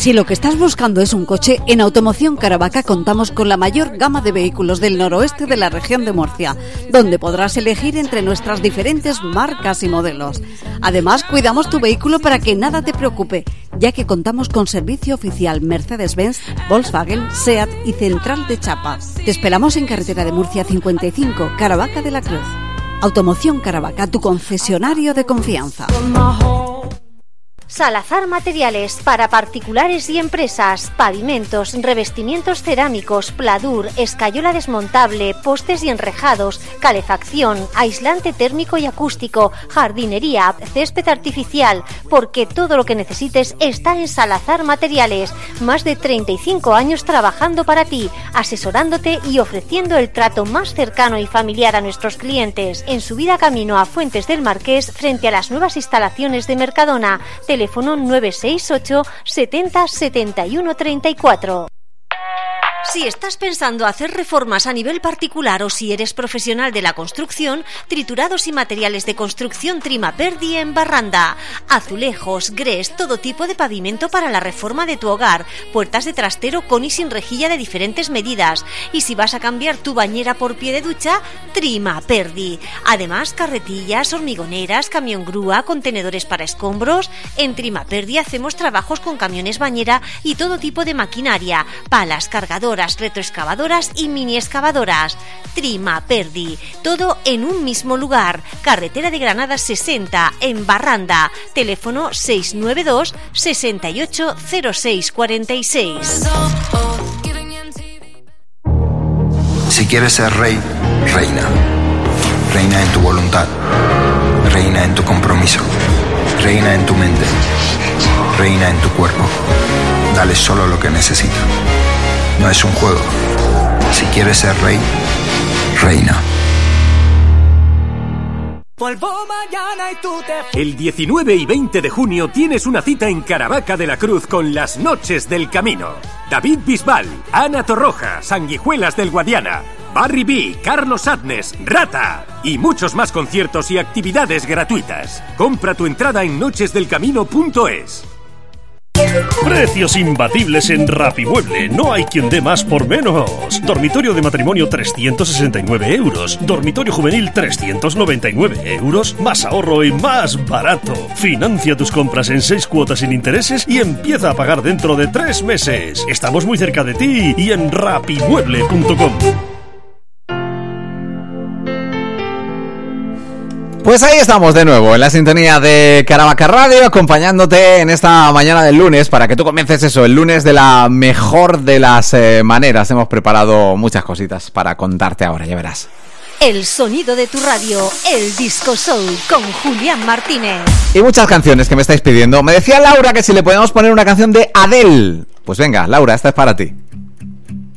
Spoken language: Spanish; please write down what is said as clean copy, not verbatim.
Si lo que estás buscando es un coche, en Automoción Caravaca contamos con la mayor gama de vehículos del noroeste de la región de Murcia, donde podrás elegir entre nuestras diferentes marcas y modelos. Además, cuidamos tu vehículo para que nada te preocupe, ya que contamos con servicio oficial Mercedes-Benz, Volkswagen, SEAT y Central de Chapa. Te esperamos en carretera de Murcia 55, Caravaca de la Cruz. Automoción Caravaca, tu concesionario de confianza. Salazar Materiales para particulares y empresas, pavimentos, revestimientos cerámicos, pladur, escayola desmontable, postes y enrejados, calefacción, aislante térmico y acústico, jardinería, césped artificial, porque todo lo que necesites está en Salazar Materiales. Más de 35 años trabajando para ti, asesorándote y ofreciendo el trato más cercano y familiar a nuestros clientes. En subida camino a Fuentes del Marqués, frente a las nuevas instalaciones de Mercadona. Teléfono 968 70 71 34. Si estás pensando hacer reformas a nivel particular o si eres profesional de la construcción, triturados y materiales de construcción Trimaperdi en Barranda. Azulejos, grés, todo tipo de pavimento para la reforma de tu hogar. Puertas de trastero con y sin rejilla de diferentes medidas. Y si vas a cambiar tu bañera por pie de ducha, Trimaperdi. Además, carretillas, hormigoneras, camión grúa, contenedores para escombros. En Trimaperdi hacemos trabajos con camiones bañera y todo tipo de maquinaria, palas, cargadoras, retroexcavadoras y mini excavadoras. Trimaperdi, todo en un mismo lugar. Carretera de Granada 60 en Barranda. Teléfono 692 68 06 46. Si quieres ser rey, reina. Reina en tu voluntad. Reina en tu compromiso. Reina en tu mente. Reina en tu cuerpo. Dale solo lo que necesita. No es un juego. Si quieres ser rey, reina. El 19 y 20 de junio tienes una cita en Caravaca de la Cruz con las Noches del Camino. David Bisbal, Ana Torroja, Sanguijuelas del Guadiana, Barry B, Carlos Adnes, Rata y muchos más conciertos y actividades gratuitas. Compra tu entrada en nochesdelcamino.es. Precios imbatibles en Rapimueble. No hay quien dé más por menos. Dormitorio de matrimonio 369 euros. Dormitorio juvenil 399 euros. Más ahorro y más barato. Financia tus compras en 6 cuotas sin intereses y empieza a pagar dentro de 3 meses. Estamos muy cerca de ti y en rapimueble.com. Pues ahí estamos de nuevo, en la sintonía de Caravaca Radio, acompañándote en esta mañana del lunes, para que tú comiences eso, el lunes de la mejor de las maneras. Hemos preparado muchas cositas para contarte ahora, ya verás. El sonido de tu radio, el Disco Soul, con Julián Martínez. Y muchas canciones que me estáis pidiendo. Me decía Laura que si le podemos poner una canción de Adele. Pues venga, Laura, esta es para ti.